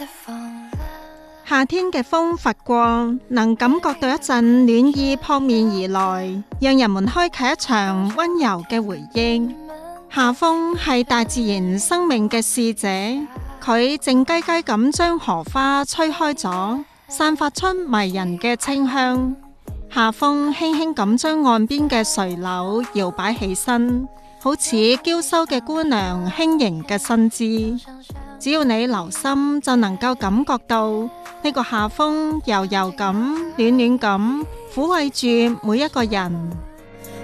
夏天嘅風拂過，能感覺到一陣暖意撲面而來，讓人們開啟一場溫柔嘅回憶。夏風係大自然生命嘅使者，佢靜雞雞咁將荷花吹開咗，散發出迷人嘅清香。夏風輕輕咁將岸邊嘅垂柳搖擺起身，好似嬌羞嘅姑娘輕盈嘅身姿。只要你留心，就能夠感覺到呢個夏風柔柔咁、暖暖咁撫慰住每一個人。